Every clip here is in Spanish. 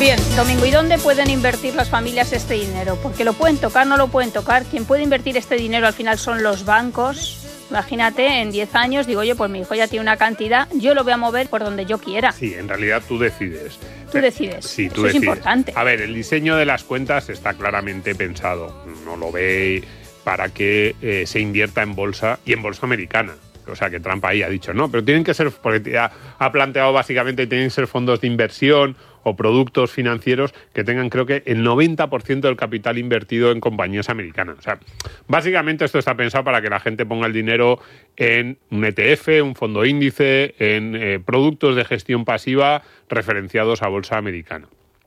Bien, Domingo, ¿y dónde pueden invertir las familias este dinero? Porque lo pueden tocar, no lo pueden tocar. Quien puede invertir este dinero al final son los bancos. Imagínate, en 10 años digo yo, pues mi hijo ya tiene una cantidad, yo lo voy a mover por donde yo quiera. Sí, en realidad tú decides. Tú decides. Sí, tú Eso decides. Es importante. A ver, el diseño de las cuentas está claramente pensado. No lo ve para que se invierta en bolsa y en bolsa americana. O sea, que Trump ahí ha dicho, no, pero tienen que ser, porque ha planteado básicamente, tienen que ser fondos de inversión o productos financieros que tengan, creo que, el 90% del capital invertido en compañías americanas. O sea, básicamente esto está pensado para que la gente ponga el dinero en un ETF, un fondo índice, en productos de gestión pasiva referenciados a bolsa americana.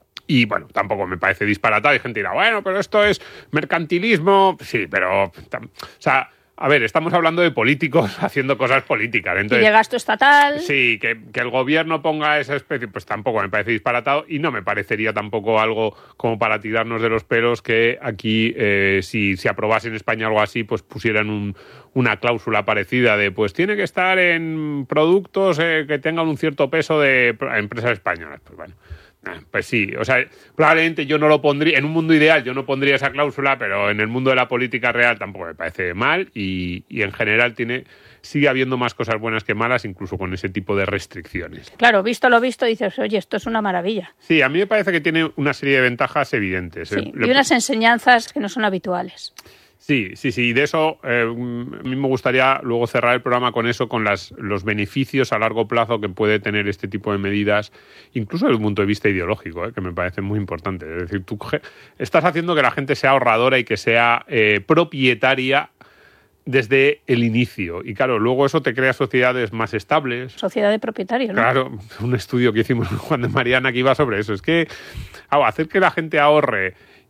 Y bueno, tampoco me parece disparatado. Hay gente que dirá, bueno, pero esto es mercantilismo. Sí, pero, o sea, a ver, estamos hablando de políticos haciendo cosas políticas. Entonces, y de gasto estatal. Sí, que el gobierno ponga esa especie, pues tampoco me parece disparatado y no me parecería tampoco algo como para tirarnos de los pelos que aquí, si se aprobase en España algo así, pues pusieran una cláusula parecida de, pues tiene que estar en productos que tengan un cierto peso de empresas españolas. Pues bueno. Pues sí, o sea, probablemente yo no lo pondría, en un mundo ideal yo no pondría esa cláusula, pero en el mundo de la política real tampoco me parece mal y en general sigue habiendo más cosas buenas que malas, incluso con ese tipo de restricciones. Claro, visto lo visto, dices, oye, esto es una maravilla. Sí, a mí me parece que tiene una serie de ventajas evidentes. Sí, y unas enseñanzas que no son habituales. Sí, de eso a mí me gustaría luego cerrar el programa con eso, con los beneficios a largo plazo que puede tener este tipo de medidas, incluso desde un punto de vista ideológico, que me parece muy importante. Es decir, tú estás haciendo que la gente sea ahorradora y que sea propietaria desde el inicio. Y claro, luego eso te crea sociedades más estables. Sociedad de propietarios, ¿no? Claro, un estudio que hicimos con Juan de Mariana que iba sobre eso. Es que hacer que la gente ahorre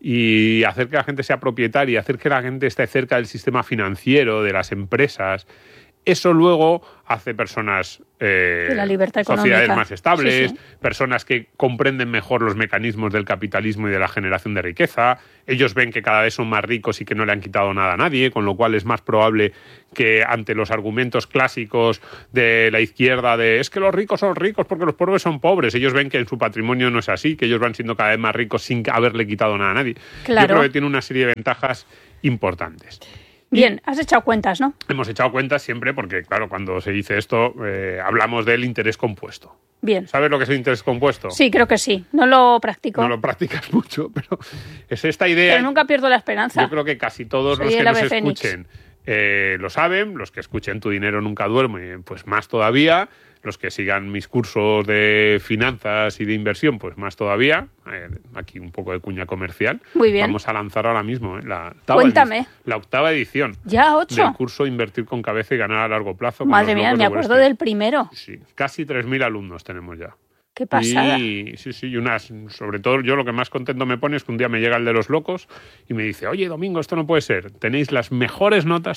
y hacer que la gente sea propietaria, hacer que la gente esté cerca del sistema financiero, de las empresas, eso luego hace personas, de la libertad económica, sociedades más estables, sí. personas que comprenden mejor los mecanismos del capitalismo y de la generación de riqueza. Ellos ven que cada vez son más ricos y que no le han quitado nada a nadie, con lo cual es más probable que ante los argumentos clásicos de la izquierda de es que los ricos son ricos porque los pobres son pobres, ellos ven que en su patrimonio no es así, que ellos van siendo cada vez más ricos sin haberle quitado nada a nadie. Claro. Yo creo que tiene una serie de ventajas importantes. Bien, has echado cuentas, ¿no? Hemos echado cuentas siempre porque, claro, cuando se dice esto, hablamos del interés compuesto. Bien. ¿Sabes lo que es el interés compuesto? Sí, creo que sí. No lo practico. No lo practicas mucho, pero es esta idea. Pero nunca pierdo la esperanza. Yo creo que casi todos los que nos escuchen lo saben. Los que escuchen Tu dinero nunca duerme, pues más todavía. Los que sigan mis cursos de finanzas y de inversión, pues más todavía. Aquí un poco de cuña comercial. Muy bien. Vamos a lanzar ahora mismo la octava edición. ¿Ya 8? Del curso Invertir con Cabeza y Ganar a Largo Plazo. Madre mía, me acuerdo del primero. Sí, casi 3.000 alumnos tenemos ya. ¡Qué pasada! Y sobre todo yo lo que más contento me pone es que un día me llega el de los locos y me dice, oye, Domingo, esto no puede ser. Tenemos las mejores notas,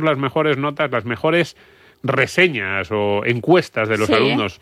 las mejores reseñas o encuestas de los alumnos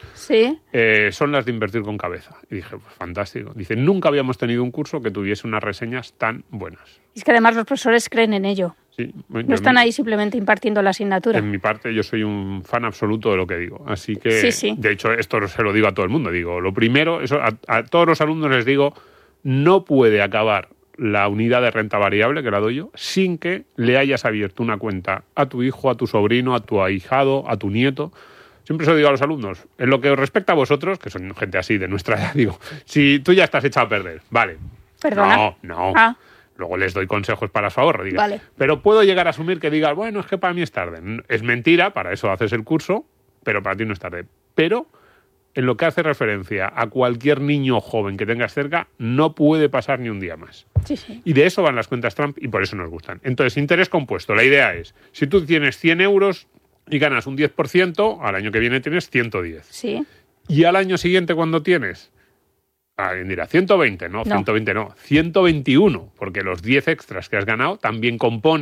son las de Invertir con Cabeza. Y dije, pues fantástico. Dice, nunca habíamos tenido un curso que tuviese unas reseñas tan buenas. Es que además los profesores creen en ello. Sí, no están ahí simplemente impartiendo la asignatura. En mi parte yo soy un fan absoluto de lo que digo. Así que, de hecho, esto se lo digo a todo el mundo. Digo, lo primero, eso a todos los alumnos les digo, no puede acabar la unidad de renta variable, que la doy yo, sin que le hayas abierto una cuenta a tu hijo, a tu sobrino, a tu ahijado, a tu nieto. Siempre se lo digo a los alumnos. En lo que os respecta a vosotros, que son gente así de nuestra edad, digo, si tú ya estás echado a perder, vale. ¿Perdona? No. Luego les doy consejos para su ahorro, diga. Vale. Pero puedo llegar a asumir que digas, bueno, es que para mí es tarde. Es mentira, para eso haces el curso, pero para ti no es tarde. Pero en lo que hace referencia a cualquier niño o joven que tengas cerca, no puede pasar ni un día más. Sí. Y de eso van las cuentas Trump y por eso nos gustan. Entonces, interés compuesto. La idea es, si tú tienes 100 euros y ganas un 10%, al año que viene tienes 110. Sí. Y al año siguiente, cuando tienes, alguien dirá, 120, no, 120 no, 121, porque los 10 extras que has ganado también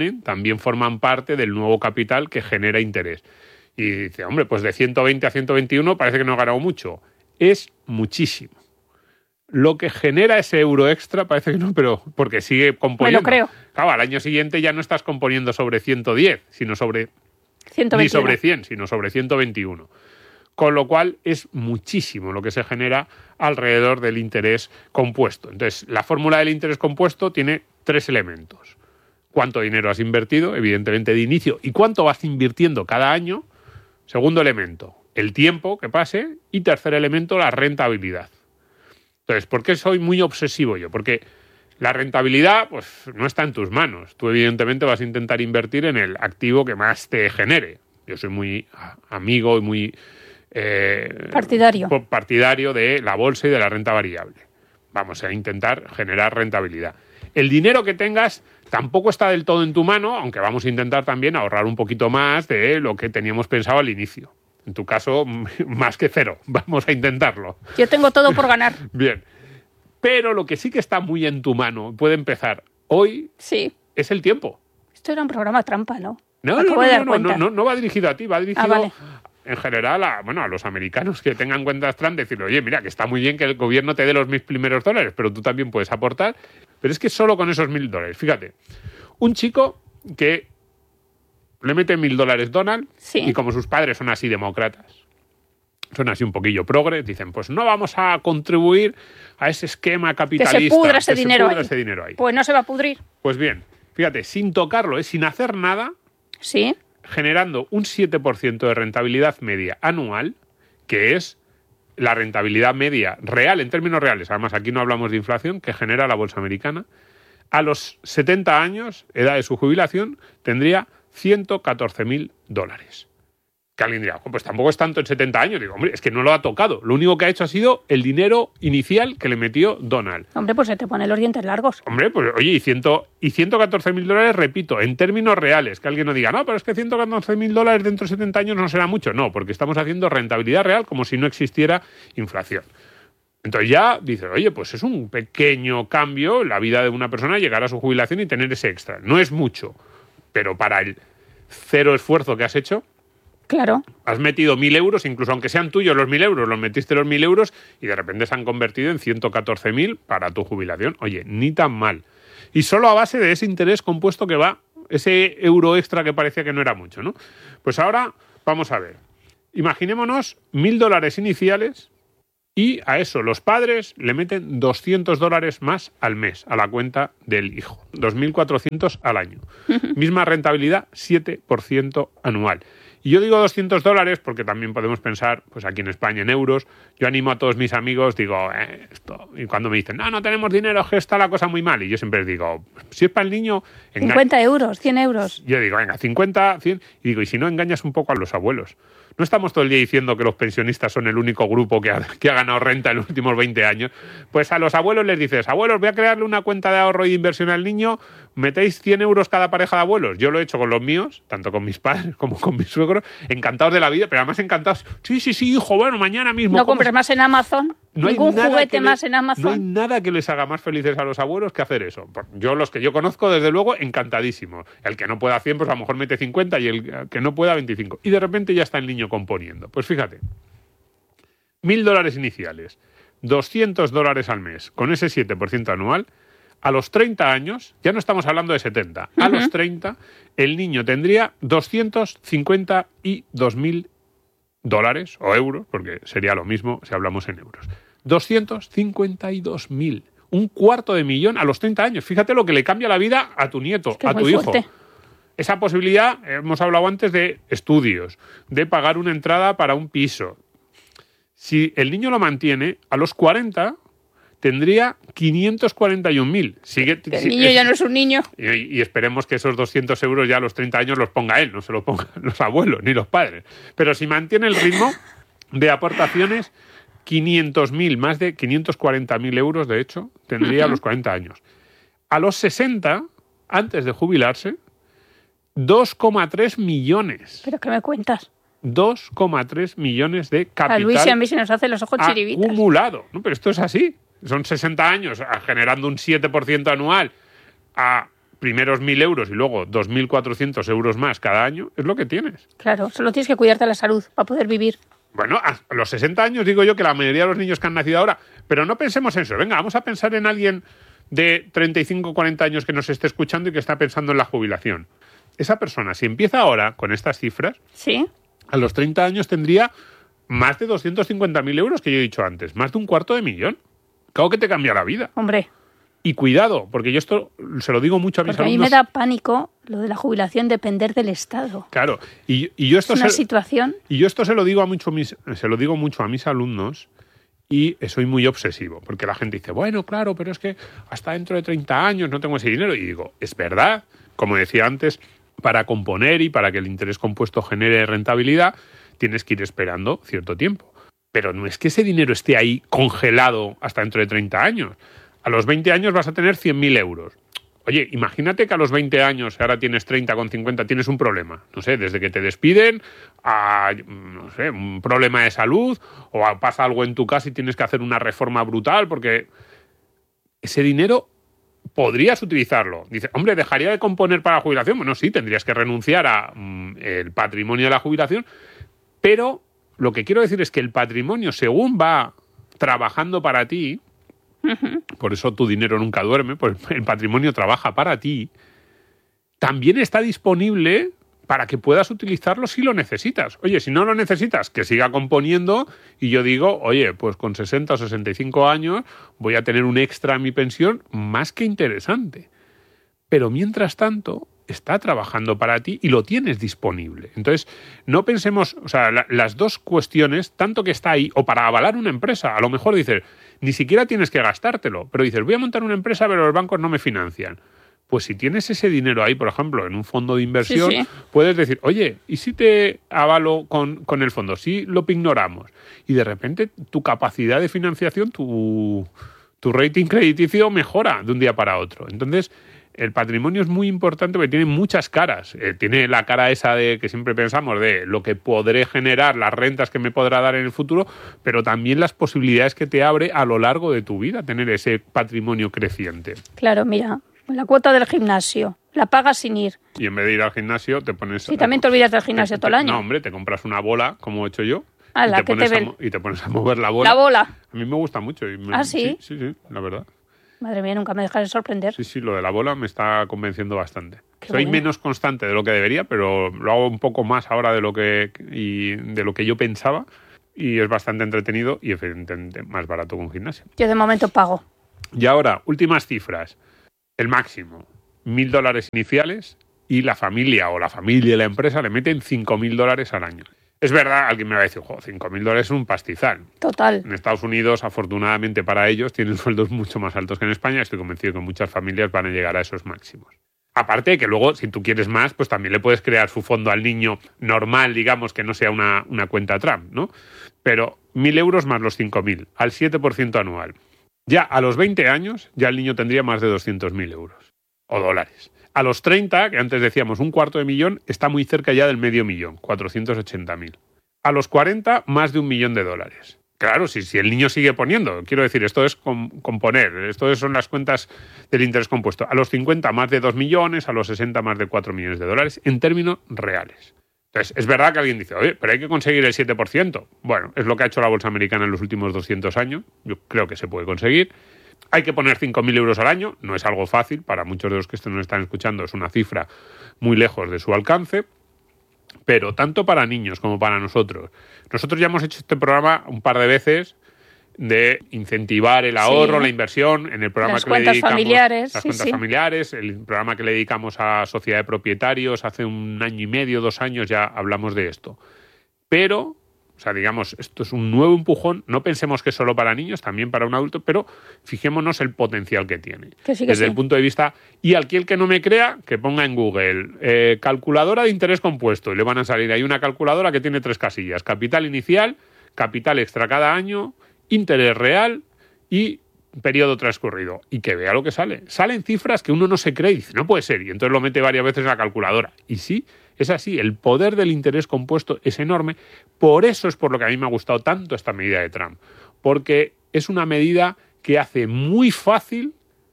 forman parte del nuevo capital que genera interés. Y dice, hombre, pues de 120 a 121 parece que no he ganado mucho. Es muchísimo. Lo que genera ese euro extra parece que no, pero porque sigue componiendo. Me lo creo. Claro, al año siguiente ya no estás componiendo sobre 110, sino sobre 121. Ni sobre 100, sino sobre 121. con lo cual es muchísimo lo que se genera alrededor del interés compuesto. Entonces, la fórmula del interés compuesto tiene 3 elementos. Cuánto dinero has invertido, evidentemente de inicio, y cuánto vas invirtiendo cada año. Segundo elemento, el tiempo que pase. Y tercer elemento, la rentabilidad. Entonces, ¿por qué soy muy obsesivo yo? Porque la rentabilidad pues no está en tus manos. Tú, evidentemente, vas a intentar invertir en el activo que más te genere. Yo soy muy amigo y muy partidario de la bolsa y de la renta variable. Vamos a intentar generar rentabilidad. El dinero que tengas tampoco está del todo en tu mano, aunque vamos a intentar también ahorrar un poquito más de lo que teníamos pensado al inicio. En tu caso, más que cero. Vamos a intentarlo. Yo tengo todo por ganar. Bien. Pero lo que sí que está muy en tu mano, puede empezar hoy, sí, es el tiempo. Esto era un programa trampa, ¿no? No va dirigido a ti, va dirigido en general a los americanos que tengan cuentas Trump, decirle, oye, mira, que está muy bien que el gobierno te dé los 1.000 primeros dólares, pero tú también puedes aportar. Pero es que solo con esos $1.000, fíjate, un chico que le mete $1.000 Donald, sí, y como sus padres son así demócratas, son así un poquillo progres, dicen, pues no vamos a contribuir a ese esquema capitalista. Que se pudra ese dinero ahí. Pues no se va a pudrir. Pues bien, fíjate, sin tocarlo, sin hacer nada, sí, generando un 7% de rentabilidad media anual, que es la rentabilidad media real, en términos reales, además aquí no hablamos de inflación, que genera la bolsa americana, a los 70 años, edad de su jubilación, tendría $114.000. Que alguien dirá, pues tampoco es tanto en 70 años. Digo, hombre, es que no lo ha tocado. Lo único que ha hecho ha sido el dinero inicial que le metió Donald. Hombre, pues se te ponen los dientes largos. Hombre, pues oye, y $114.000, repito, en términos reales. Que alguien no diga, no, pero es que $114.000 dentro de 70 años no será mucho. No, porque estamos haciendo rentabilidad real como si no existiera inflación. Entonces ya dices, oye, pues es un pequeño cambio en la vida de una persona llegar a su jubilación y tener ese extra. No es mucho, pero para el cero esfuerzo que has hecho, claro, has metido 1.000 euros, incluso aunque sean tuyos los 1.000 euros, los metiste los 1.000 euros y de repente se han convertido en 114.000 para tu jubilación. Oye, ni tan mal. Y solo a base de ese interés compuesto que va, ese euro extra que parecía que no era mucho, ¿no? Pues ahora vamos a ver. Imaginémonos $1.000 iniciales y a eso los padres le meten $200 más al mes a la cuenta del hijo. 2.400 al año. Misma rentabilidad, 7% anual. Y yo digo $200 porque también podemos pensar, pues aquí en España, en euros. Yo animo a todos mis amigos, digo, esto. Y cuando me dicen, no tenemos dinero, que está la cosa muy mal. Y yo siempre les digo, si es para el niño... 50 euros, 100 euros. Yo digo, venga, 50, 100. Y digo, y si no, engañas un poco a los abuelos. No estamos todo el día diciendo que los pensionistas son el único grupo que ha ganado renta en los últimos 20 años. Pues a los abuelos les dices, abuelos, voy a crearle una cuenta de ahorro y de inversión al niño, metéis 100 euros cada pareja de abuelos. Yo lo he hecho con los míos, tanto con mis padres como con mis suegros, encantados de la vida, pero además encantados. Sí, hijo, bueno, mañana mismo. ¿No compres más en Amazon? No ¿Ningún juguete más en Amazon? No hay nada que les haga más felices a los abuelos que hacer eso. Yo, los que yo conozco, desde luego, encantadísimos. El que no pueda 100, pues a lo mejor mete 50 y el que no pueda 25. Y de repente ya está el niño componiendo. Pues fíjate, $1.000 iniciales, $200 al mes, con ese 7% anual, a los 30 años, ya no estamos hablando de 70, a los 30, el niño tendría $252.000 o euros, porque sería lo mismo si hablamos en euros. 252.000, $250.000 a los 30 años. Fíjate lo que le cambia la vida a tu nieto, a tu hijo. Fuerte. Esa posibilidad, hemos hablado antes de estudios, de pagar una entrada para un piso. Si el niño lo mantiene, a los 40 tendría 541.000. El niño ya no es un niño. Y esperemos que esos 200 euros ya a los 30 años los ponga él, no se los pongan los abuelos ni los padres. Pero si mantiene el ritmo de aportaciones, 500.000, más de 540.000 euros, de hecho, tendría a los 40 años. A los 60, antes de jubilarse, 2,3 millones. ¿Pero qué me cuentas? 2,3 millones de capital. A Luis y a mí se nos hacen los ojos chiribitas. Acumulado. No, pero esto es así. Son 60 años generando un 7% anual a primeros 1.000 euros y luego 2.400 euros más cada año. Es lo que tienes. Claro, solo tienes que cuidarte de la salud para poder vivir. Bueno, a los 60 años digo yo que la mayoría de los niños que han nacido ahora... Pero no pensemos en eso. Venga, vamos a pensar en alguien de 35 o 40 años que nos esté escuchando y que está pensando en la jubilación. Esa persona, si empieza ahora con estas cifras, ¿sí?, a los 30 años tendría más de 250.000 euros que yo he dicho antes, más de 250.000. Claro que te cambia la vida. Hombre. Y cuidado, porque yo esto se lo digo mucho a mis porque alumnos. A mí me da pánico lo de la jubilación depender del Estado. Claro, y yo esto es una situación. Y yo esto se lo digo mucho a mis alumnos y soy muy obsesivo, porque la gente dice, bueno, claro, pero es que hasta dentro de 30 años no tengo ese dinero. Y digo, es verdad, como decía antes, para componer y para que el interés compuesto genere rentabilidad, tienes que ir esperando cierto tiempo. Pero no es que ese dinero esté ahí congelado hasta dentro de 30 años. A los 20 años vas a tener 100.000 euros. Oye, imagínate que a los 20 años, ahora tienes 30 con 50, tienes un problema. No sé, desde que te despiden a, no sé, un problema de salud o pasa algo en tu casa y tienes que hacer una reforma brutal porque ese dinero podrías utilizarlo. Dice, hombre, ¿dejaría de componer para la jubilación? Bueno, sí, tendrías que renunciar a el patrimonio de la jubilación, pero lo que quiero decir es que el patrimonio, según va trabajando para ti, por eso tu dinero nunca duerme, pues el patrimonio trabaja para ti, también está disponible para que puedas utilizarlo si lo necesitas. Oye, si no lo necesitas, que siga componiendo y yo digo, oye, pues con 60 o 65 años voy a tener un extra en mi pensión más que interesante. Pero mientras tanto está trabajando para ti y lo tienes disponible. Entonces, no pensemos, o sea, las dos cuestiones, tanto que está ahí, o para avalar una empresa, a lo mejor dices, ni siquiera tienes que gastártelo, pero dices, voy a montar una empresa, pero los bancos no me financian. Pues si tienes ese dinero ahí, por ejemplo, en un fondo de inversión, sí. Puedes decir, oye, ¿y si te avalo con el fondo? Si lo ignoramos. Y de repente tu capacidad de financiación, tu rating crediticio mejora de un día para otro. Entonces, el patrimonio es muy importante porque tiene muchas caras. Tiene la cara esa de que siempre pensamos de lo que podré generar, las rentas que me podrá dar en el futuro, pero también las posibilidades que te abre a lo largo de tu vida tener ese patrimonio creciente. Claro, mira, la cuota del gimnasio, la pagas sin ir. Y en vez de ir al gimnasio te pones... Y también te olvidas del gimnasio todo el año. No, hombre, te compras una bola, como he hecho yo, y te pones a mover la bola. La bola. A mí me gusta mucho. ¿Ah, sí? Sí, la verdad. Madre mía, nunca me dejas de sorprender. Sí, lo de la bola me está convenciendo bastante. Qué Soy bueno. menos constante de lo que debería, pero lo hago un poco más ahora de lo que yo pensaba y es bastante entretenido y evidentemente más barato que un gimnasio. Yo de momento pago. Y ahora, últimas cifras. El máximo, $1.000 iniciales y la familia y la empresa le meten $5.000 al año. Es verdad, alguien me va a decir, $5.000 es un pastizal. Total. En Estados Unidos, afortunadamente para ellos, tienen sueldos mucho más altos que en España. Estoy convencido que muchas familias van a llegar a esos máximos. Aparte de que luego, si tú quieres más, pues también le puedes crear su fondo al niño normal, digamos, que no sea una cuenta Trump, ¿no? Pero 1.000 euros más los 5.000, al 7% anual. Ya a los 20 años, ya el niño tendría más de 200.000 euros o dólares. A los 30, que antes decíamos $250.000, está muy cerca ya del $500.000, 480.000. A los 40, más de $1.000.000. Claro, si el niño sigue poniendo, quiero decir, esto es componer, esto son las cuentas del interés compuesto. A los 50, más de 2 millones, a los 60, más de $4 millones, en términos reales. Entonces, es verdad que alguien dice, oye, pero hay que conseguir el 7%. Bueno, es lo que ha hecho la bolsa americana en los últimos 200 años. Yo creo que se puede conseguir. Hay que poner 5.000 euros al año. No es algo fácil. Para muchos de los que nos están escuchando es una cifra muy lejos de su alcance. Pero tanto para niños como para nosotros. Nosotros ya hemos hecho este programa un par de veces de incentivar el ahorro, la inversión, en el programa las que le dedicamos familiares, las cuentas familiares, el programa que le dedicamos a sociedad de propietarios hace 1 año y medio, 2 años ya hablamos de esto. Pero, o sea, digamos, esto es un nuevo empujón, no pensemos que es solo para niños, también para un adulto, pero fijémonos el potencial que tiene. Desde el punto de vista, y al que no me crea, que ponga en Google calculadora de interés compuesto, y le van a salir ahí una calculadora que tiene 3 casillas, capital inicial, capital extra cada año, interés real y periodo transcurrido. Y que vea lo que sale. Salen cifras que uno no se cree y dice, no puede ser. Y entonces lo mete varias veces en la calculadora. Y sí, es así. El poder del interés compuesto es enorme. Por eso es por lo que a mí me ha gustado tanto esta medida de Trump. Porque es una medida que hace muy fácil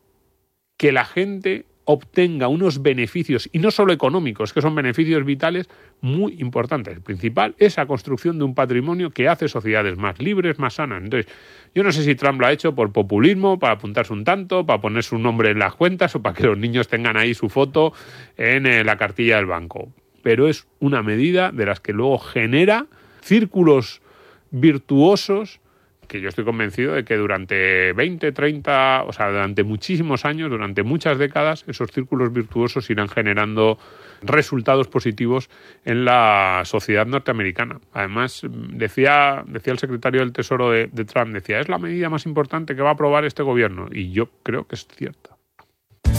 que la gente obtenga unos beneficios, y no solo económicos, que son beneficios vitales muy importantes. El principal es la construcción de un patrimonio que hace sociedades más libres, más sanas. Entonces, yo no sé si Trump lo ha hecho por populismo, para apuntarse un tanto, para poner su nombre en las cuentas o para que los niños tengan ahí su foto en la cartilla del banco. Pero es una medida de las que luego genera círculos virtuosos que yo estoy convencido de que durante 20, 30, o sea, durante muchísimos años, durante muchas décadas, esos círculos virtuosos irán generando resultados positivos en la sociedad norteamericana. Además, decía el secretario del Tesoro de Trump, decía, es la medida más importante que va a aprobar este gobierno, y yo creo que es cierta.